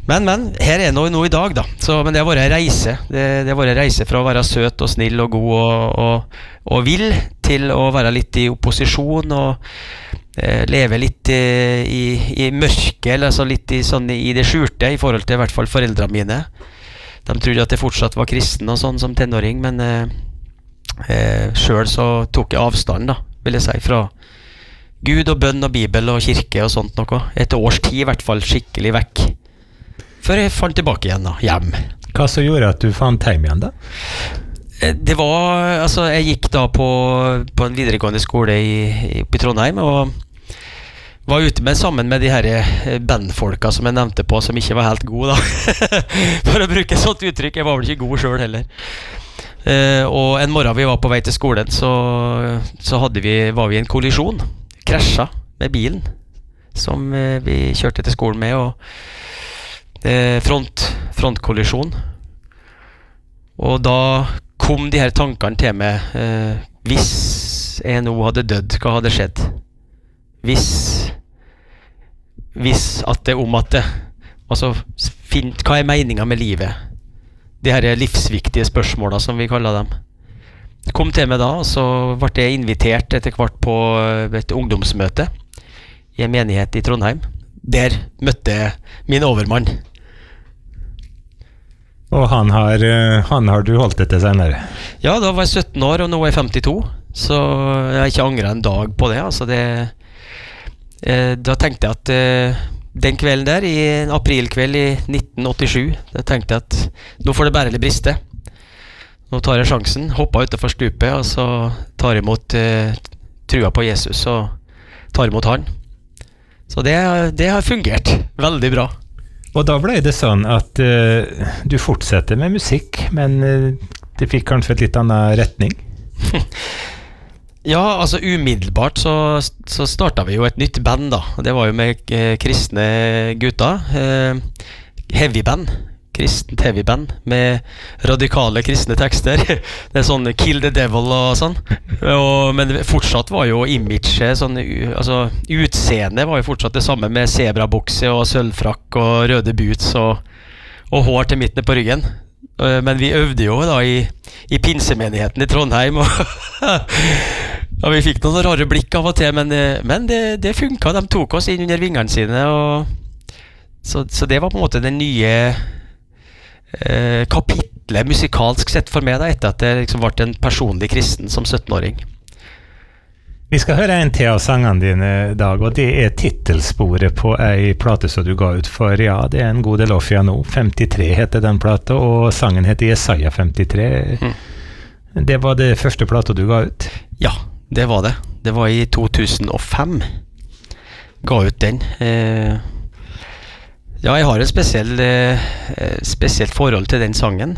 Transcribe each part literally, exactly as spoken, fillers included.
Men, men, her er noe, noe i dag da, så, men det har vært en reise, det, det har vært en reise fra å være søt og snill og god og, og, og vill, til å være litt i opposisjon og eh, leve litt eh, i, i mørke, eller altså litt i, sånn, i det skjurte, i forhold til i hvert fall foreldrene mine. De trodde at jeg fortsatt var kristen og sånn som tenåring, men eh, eh, selv så tok jeg avstand da, vil jeg si, fra Gud og bønn og Bibel og kirke og sånt noe. Et års tid i hvert fall skikkelig vekk. Før jeg fant tilbake igjen da, hjem. Hva så gjorde at du fant hjem igjen da? Det var, altså jeg gikk da på, på en videregående skole i, i, i Trondheim, og var ute med sammen med de her bandfolka som jeg nevnte på, som ikke var helt gode da. For å bruke et sånt uttrykk, jeg var vel ikke god selv heller. Uh, og en morgen vi var på vei til skolen, så, så hadde vi, var vi i en kollisjon. Krasja med bilen, som uh, vi kjørte til skolen med, og Eh, front, frontkollisjon. Og da kom de her tankene til meg, eh, hvis jeg nå hadde dødd, hva hadde skjedd? Hvis hvis at det om at det, altså finn, hva er meningen med livet? De her livsviktige spørsmålene som vi kaller dem. Det kom til meg da, og så ble jeg invitert etter hvert på et ungdomsmøte i en menighet i Trondheim. Der møtte jeg min overmann. Og han har, han har du holdt etter senere? Ja, da var jeg sytten år, og nå er jeg femtito. Så jeg har ikke angret en dag på det. Altså det eh, da tenkte jeg at eh, den kvelden der, i en aprilkveld i nitten åttisju, da tenkte jeg at nå får det bare litt briste. Nå tar jeg sjansen, hopper utenfor stupet, og så tar jeg imot eh, trua på Jesus, og tar imot han. Så det, det har fungert veldig bra. Og da ble det sånn at uh, du fortsetter med musikk, men uh, det fikk kanskje et litt annen retning? Ja, altså umiddelbart så, så startet vi jo et nytt band da. Det var jo med eh, kristne gutter. Eh, heavyband. Kristent heavyband med radikale kristne tekster. Det er sånn Kill the Devil og sånn. Og, men fortsatt var jo image sånn, altså utseendet var jo fortsatt det samme, med zebrabukse og sølvfrakk og røde boots og, og hår til midten på ryggen. Men vi øvde jo da i, i pinsemenigheten i Trondheim, og, og vi fikk noen rare blikk av og til, men, men det, det funket. De tok oss inn under vingene sine, og, så, så det var på en måte den nye Eh, kapitlet musikalsk sett for meg da, etter at jeg liksom ble en personlig kristen som sytten-åring. Vi skal høre en til av sangene dine, Dag, og det er titelsporet på ei plate som du ga ut for, ja, det er en god del år siden nå. femtitre heter den plata, og sangen heter Jesaja femtitre. Mm. Det var det første plata du ga ut? Ja, det var det. Det var i to tusen og fem. Ga ut den. Eh, Ja, jeg har et spesiell, eh, spesielt forhold til den sangen.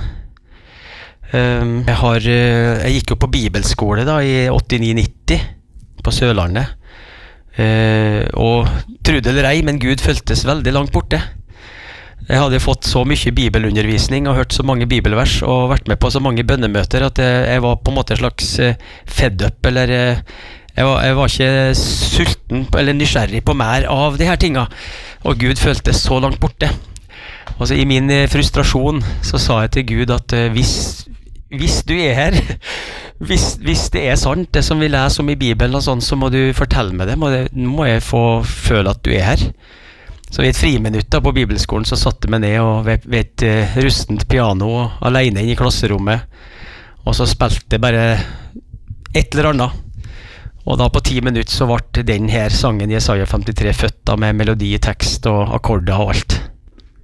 Um, jeg, har, uh, jeg gikk jo på bibelskole da, i åttini nitti på Sørlandet. Uh, og trodde eller ei, men Gud føltes veldig langt borte. Jeg hadde fått så mye bibelundervisning og hørt så mange bibelvers og vært med på så mange bønnemøter at jeg, jeg var på en måte en slags uh, fed up, eller uh, jeg, var, jeg var ikke sulten eller nysgjerrig på mer av de her tingene. Og Gud føltes så langt borte. Og så i min frustrasjon så sa jeg til Gud at uh, hvis, hvis du er her, hvis, hvis det er sant, det som vi leser om i Bibelen og sånn, så må du fortelle meg det. Må, det, må jeg få føle at du er her. Så i et friminutt da, på bibelskolen så satte jeg meg ned og ved, ved et uh, rustent piano alene inn i klasserommet. Og så spilte jeg bare et eller annet. Og da på ti minutter så ble den her sangen Jesaja femtitre født da, med melodi, tekst og akkorder og alt.